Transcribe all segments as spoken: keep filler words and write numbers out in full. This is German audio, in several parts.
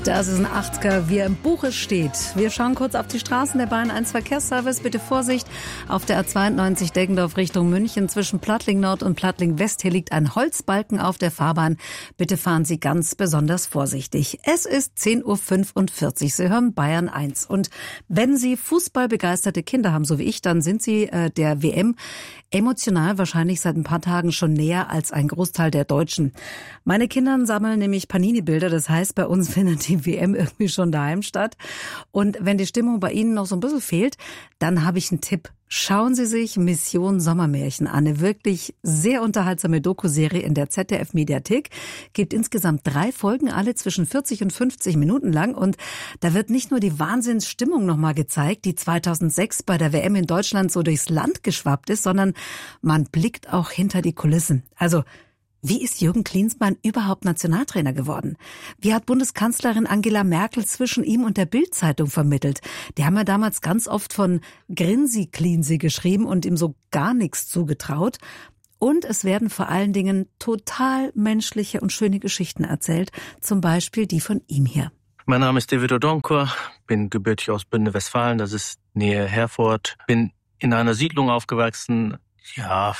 Das ist ein achtziger, wie er im Buche steht. Wir schauen kurz auf die Straßen der Bayern eins Verkehrsservice. Bitte Vorsicht auf der A zweiundneunzig Deggendorf Richtung München zwischen Plattling Nord und Plattling West. Hier liegt ein Holzbalken auf der Fahrbahn. Bitte fahren Sie ganz besonders vorsichtig. Es ist zehn Uhr fünfundvierzig. Sie hören Bayern eins. Und wenn Sie fußballbegeisterte Kinder haben, so wie ich, dann sind Sie äh, der W M emotional wahrscheinlich seit ein paar Tagen schon näher als ein Großteil der Deutschen. Meine Kinder sammeln nämlich Panini-Bilder. Das heißt, bei uns findet die W M irgendwie schon daheim statt. Und wenn die Stimmung bei Ihnen noch so ein bisschen fehlt, dann habe ich einen Tipp. Schauen Sie sich Mission Sommermärchen an. Eine wirklich sehr unterhaltsame Doku-Serie in der Z D F-Mediathek. Gibt insgesamt drei Folgen, alle zwischen vierzig und fünfzig Minuten lang. Und da wird nicht nur die Wahnsinnsstimmung nochmal gezeigt, die zweitausendsechs bei der W M in Deutschland so durchs Land geschwappt ist, sondern man blickt auch hinter die Kulissen. Also, wie ist Jürgen Klinsmann überhaupt Nationaltrainer geworden? Wie hat Bundeskanzlerin Angela Merkel zwischen ihm und der Bild-Zeitung vermittelt? Die haben ja damals ganz oft von Grinsi-Klinsi geschrieben und ihm so gar nichts zugetraut. Und es werden vor allen Dingen total menschliche und schöne Geschichten erzählt. Zum Beispiel die von ihm hier. Mein Name ist David Odonkor, bin gebürtig aus Bünde-Westfalen, das ist Nähe Herford. Bin in einer Siedlung aufgewachsen, ja,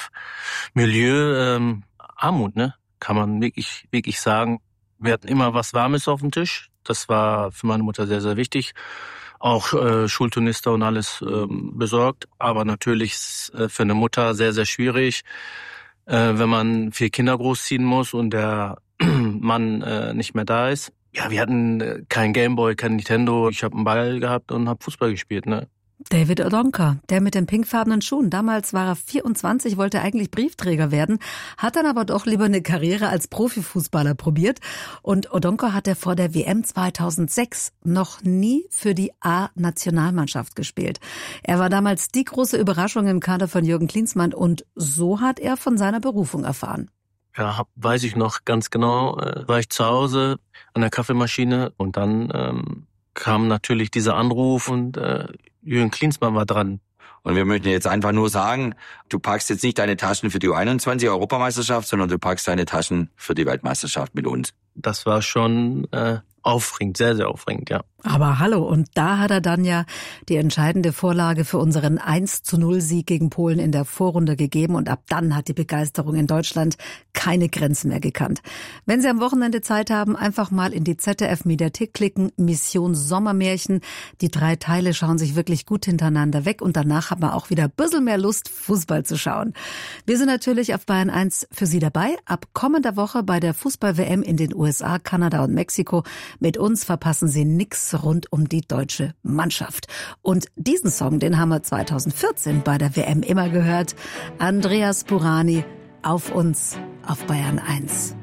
Milieu, ähm, Armut, ne? Kann man wirklich, wirklich sagen. Wir hatten immer was Warmes auf dem Tisch. Das war für meine Mutter sehr, sehr wichtig. Auch äh, Schulturnister und alles ähm, besorgt. Aber natürlich ist äh, für eine Mutter sehr, sehr schwierig, äh, wenn man vier Kinder großziehen muss und der Mann äh, nicht mehr da ist. Ja, wir hatten äh, kein Gameboy, kein Nintendo. Ich habe einen Ball gehabt und habe Fußball gespielt, ne? David Odonkor, der mit den pinkfarbenen Schuhen. Damals war er vierundzwanzig, wollte eigentlich Briefträger werden, hat dann aber doch lieber eine Karriere als Profifußballer probiert. Und Odonkor hat er vor der W M zweitausendsechs noch nie für die A-Nationalmannschaft gespielt. Er war damals die große Überraschung im Kader von Jürgen Klinsmann und so hat er von seiner Berufung erfahren. Ja, hab, weiß ich noch ganz genau, äh, war ich zu Hause an der Kaffeemaschine und dann ähm, kam natürlich dieser Anruf und äh, Jürgen Klinsmann war dran. Und wir möchten jetzt einfach nur sagen, du packst jetzt nicht deine Taschen für die U einundzwanzig Europameisterschaft, sondern du packst deine Taschen für die Weltmeisterschaft mit uns. Das war schon äh, aufregend, sehr, sehr aufregend, ja. Aber hallo, und da hat er dann ja die entscheidende Vorlage für unseren eins zu null Sieg gegen Polen in der Vorrunde gegeben und ab dann hat die Begeisterung in Deutschland keine Grenzen mehr gekannt. Wenn Sie am Wochenende Zeit haben, einfach mal in die Z D F-Mediathek klicken, Mission Sommermärchen. Die drei Teile schauen sich wirklich gut hintereinander weg und danach hat man auch wieder ein bisschen mehr Lust, Fußball zu schauen. Wir sind natürlich auf Bayern eins für Sie dabei. Ab kommender Woche bei der Fußball-W M in den U S A, Kanada und Mexiko. Mit uns verpassen Sie nix rund um die deutsche Mannschaft. Und diesen Song, den haben wir zweitausendvierzehn bei der W M immer gehört. Andreas Burani, auf uns, auf Bayern eins.